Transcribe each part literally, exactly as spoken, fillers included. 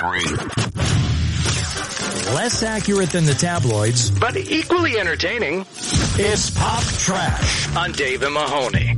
three. Less accurate than the tabloids, but equally entertaining. It's Pop Trash on Dave and Mahoney.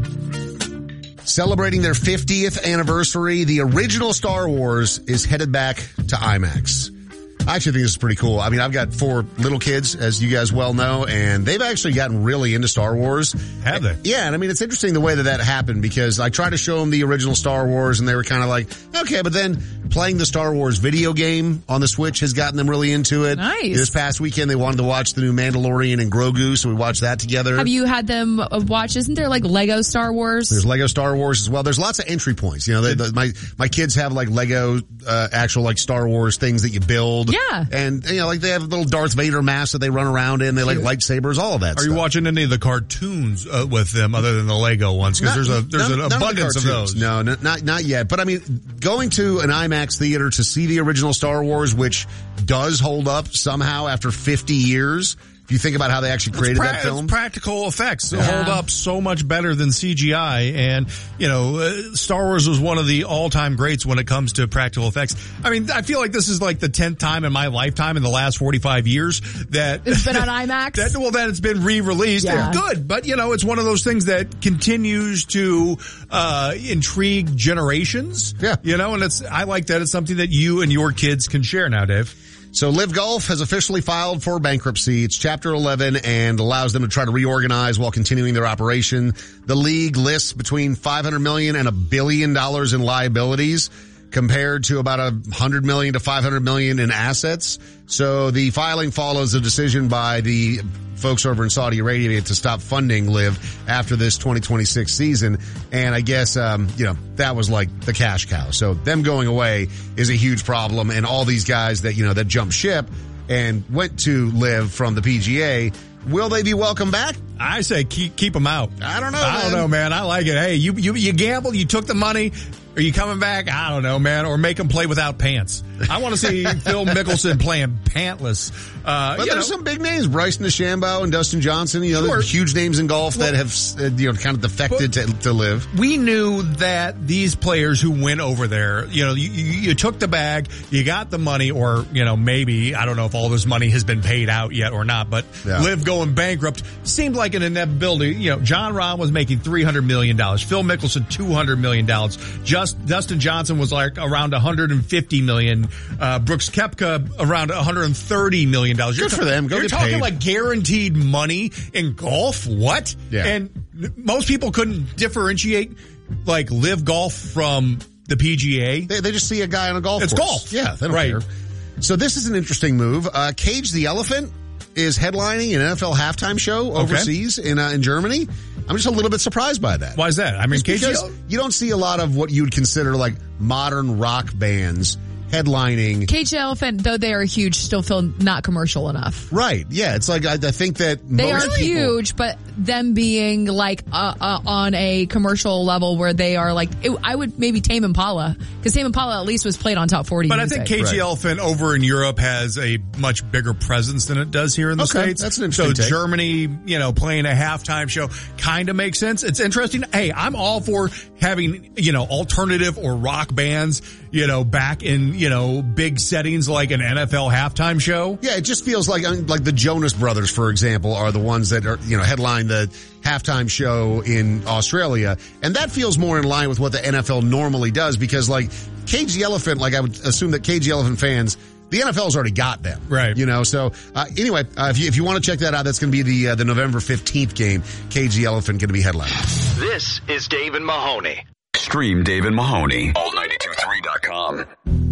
Celebrating their fiftieth anniversary, the original Star Wars is headed back to IMAX. I actually think this is pretty cool. I mean, I've got four little kids, as you guys well know, and they've actually gotten really into Star Wars. Have they? Yeah, and I mean, it's interesting the way that that happened, because I tried to show them the original Star Wars, and they were kind of like, okay, but then playing the Star Wars video game on the Switch has gotten them really into it. Nice. This past weekend, they wanted to watch the new Mandalorian and Grogu, so we watched that together. Have you had them watch, isn't there like Lego Star Wars? There's Lego Star Wars as well. There's lots of entry points. You know, they, the, my, my kids have like Lego, uh, actual like Star Wars things that you build. Yeah. And, you know, like they have little Darth Vader masks that they run around in. They like lightsabers, all of that Are stuff. you watching any of the cartoons uh, with them other than the Lego ones? Because there's a there's none, an none abundance of, of, those. No, no, not not yet. But I mean, going to an IMAX theater to see the original Star Wars, which does hold up somehow after fifty years. If you think about how they actually created pra- that film. It's practical effects Yeah. hold up so much better than C G I. And, you know, uh, Star Wars was one of the all-time greats when it comes to practical effects. I mean, I feel like this is like the tenth time in my lifetime in the last forty-five years that It's been on IMAX? that, well, that it's been re-released. Yeah. And good. But, you know, it's one of those things that continues to uh intrigue generations. Yeah. You know, and it's I like that it's something that you and your kids can share now, Dave. So Live Golf has officially filed for bankruptcy. It's Chapter eleven and allows them to try to reorganize while continuing their operation. The league lists between five hundred million dollars and a billion dollars in liabilities, compared to about a hundred million to five hundred million in assets. So the filing follows a decision by the folks over in Saudi Arabia to stop funding Live after this twenty twenty-six season. And I guess, um, you know, that was like the cash cow. So them going away is a huge problem. And all these guys that, you know, that jumped ship and went to Live from the P G A, will they be welcome back? I say keep keep them out. I don't know, I man. don't know, man. I like it. Hey, you you you gambled. You took the money. Are you coming back? I don't know, man. Or make them play without pants. I want to see Phil Mickelson playing pantless. Uh, But you there's know. some big names, Bryson DeChambeau and Dustin Johnson. You know, Sure. they're huge names in golf Well, that have, uh, you know, kind of defected to, to Live. We knew that these players who went over there, you know, you, you, you took the bag, you got the money, or, you know, maybe, I don't know if all this money has been paid out yet or not, but Yeah. Live going bankrupt seemed like an inevitability. You know, John Rahm was making three hundred million dollars, Phil Mickelson two hundred million dollars, just Dustin Johnson was like around one hundred fifty million dollars, uh, Brooks Koepka around one hundred thirty million dollars. Good for them. Go You're get talking paid. like guaranteed money in golf? What? Yeah. And most people couldn't differentiate like Live Golf from the P G A. They, they just see a guy on a golf It's course. golf. Yeah, they don't Right. care. So this is an interesting move. Uh, Cage the Elephant is headlining an N F L halftime show overseas in uh, in Germany. I'm just a little bit surprised by that. Why is that? I mean, Just Cage the because Ele- you don't see a lot of what you'd consider like modern rock bands headlining. Cage the Elephant, though they are huge, still feel not commercial enough. Right. Yeah. It's like, I, I think that They most are people, huge, but them being like uh, uh, on a commercial level where they are like, it, I would maybe Tame Impala, because Tame Impala at least was played on Top forty But I music. think Cage the Right. Elephant over in Europe has a much bigger presence than it does here in the Okay, States. that's an interesting So take. Germany, you know, playing a halftime show kind of makes sense. It's interesting. Hey, I'm all for having, you know, alternative or rock bands, you know, back in, you know, big settings like an N F L halftime show. Yeah, it just feels like, I mean, like the Jonas Brothers, for example, are the ones that are, you know, headline the halftime show in Australia. And that feels more in line with what the N F L normally does, because like Cage the Elephant, like I would assume that Cage the Elephant fans, the N F L's already got them. Right. You know, so, uh, anyway, uh, if you, if you want to check that out, that's going to be the, uh, the November fifteenth game. Cage the Elephant going to be headlining. This is Dave and Mahoney. Stream Dave and Mahoney. all ninety two three dot com.